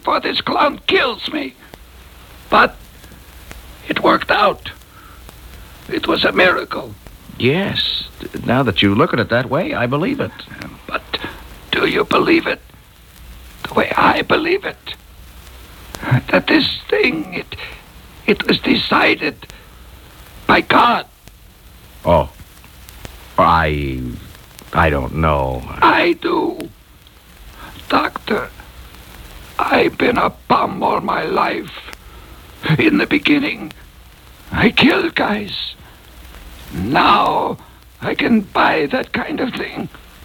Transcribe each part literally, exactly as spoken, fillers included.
before this clown kills me. But it worked out. It was a miracle. Yes. Now that you look at it that way, I believe it. But do you believe it the way I believe it? That this thing, it, it was decided by God. Oh. I... I don't know. I do. Doctor, I've been a bum all my life. In the beginning, I killed guys. Now, I can buy that kind of thing.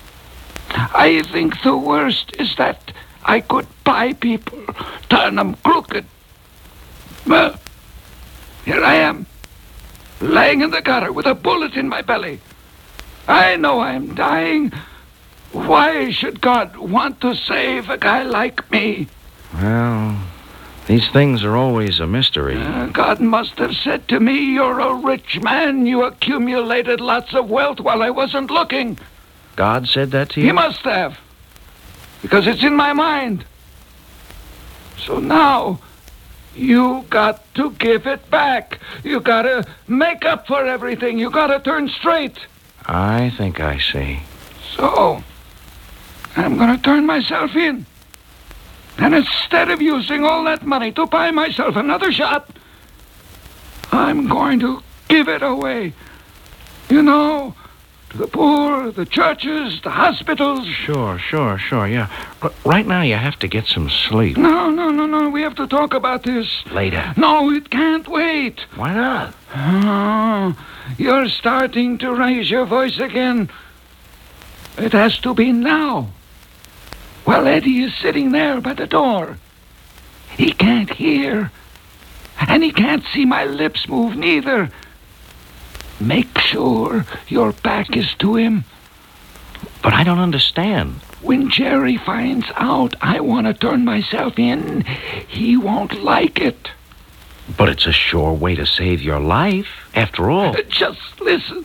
I think the worst is that I could buy people, turn them crooked. Well, here I am, laying in the gutter with a bullet in my belly. I know I'm dying. Why should God want to save a guy like me? Well, these things are always a mystery. Uh, God must have said to me, you're a rich man. You accumulated lots of wealth while I wasn't looking. God said that to you? He must have. Because it's in my mind. So now, you got to give it back. You got to make up for everything. You got to turn straight. I think I see. So, I'm going to turn myself in. And instead of using all that money to buy myself another shot, I'm going to give it away. You know, to the poor, the churches, the hospitals. Sure, sure, sure, yeah. R- right now you have to get some sleep. No, no, no, no. We have to talk about this. Later. No, it can't wait. Why not? Oh, you're starting to raise your voice again. It has to be now. Well, Eddie is sitting there by the door. He can't hear. And he can't see my lips move neither. Make sure your back is to him. But I don't understand. When Jerry finds out I want to turn myself in, he won't like it. But it's a sure way to save your life, after all. Just listen.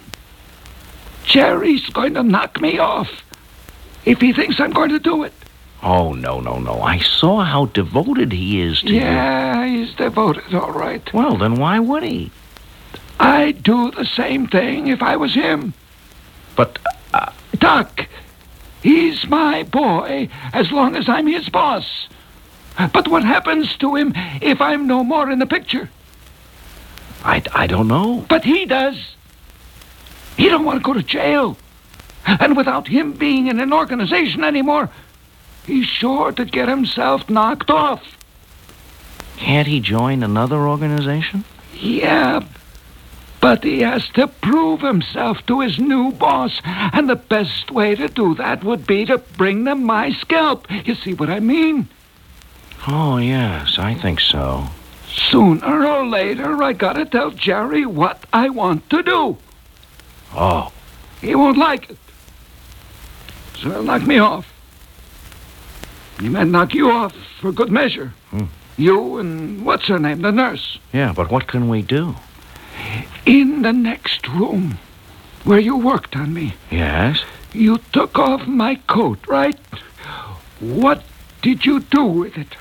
Jerry's going to knock me off if he thinks I'm going to do it. Oh, no, no, no. I saw how devoted he is to you. Yeah, he's devoted, all right. Well, then why would he? I'd do the same thing if I was him. But, uh, Doc, he's my boy as long as I'm his boss. But what happens to him if I'm no more in the picture? I, I don't know. But he does. He don't want to go to jail. And without him being in an organization anymore, he's sure to get himself knocked off. Can't he join another organization? Yeah, but he has to prove himself to his new boss. And the best way to do that would be to bring them my scalp. You see what I mean? Oh, yes, I think so. Sooner or later, I gotta tell Jerry what I want to do. Oh. He won't like it. So he'll knock me off. He might knock you off for good measure. Hmm. You and what's her name, the nurse. Yeah, but what can we do? In the next room, where you worked on me, Yes? you took off my coat, right? What did you do with it?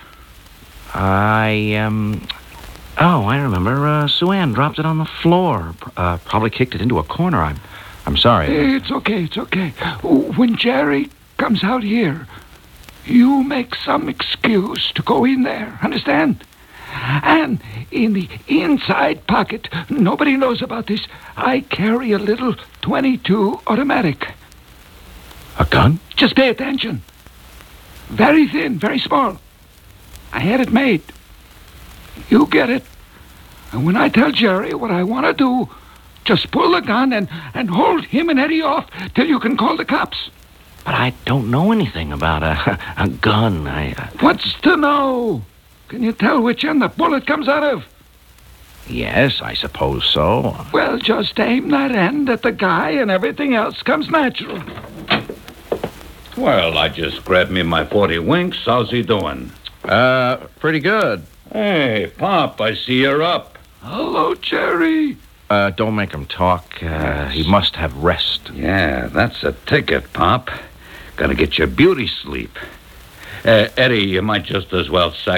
I, um... Oh, I remember. Uh, Sue Ann dropped it on the floor. Uh, probably kicked it into a corner. I'm, I'm sorry. It's okay, it's okay. When Jerry comes out here, you make some excuse to go in there, understand? And in the inside pocket, nobody knows about this, I carry a little twenty-two automatic. A gun? Just pay attention. Very thin, very small. I had it made. You get it. And when I tell Jerry what I want to do, just pull the gun and, and hold him and Eddie off till you can call the cops. But I don't know anything about a, a gun. I, uh... What's to know? Can you tell which end the bullet comes out of? Yes, I suppose so. Well, just aim that end at the guy and everything else comes natural. Well, I just grabbed me my forty winks. How's he doing? Uh, pretty good. Hey, Pop, I see you're up. Hello, Jerry. Uh, don't make him talk. Uh, he must have rest. Yeah, that's a ticket, Pop. Gonna get your beauty sleep. Uh, Eddie, you might just as well sack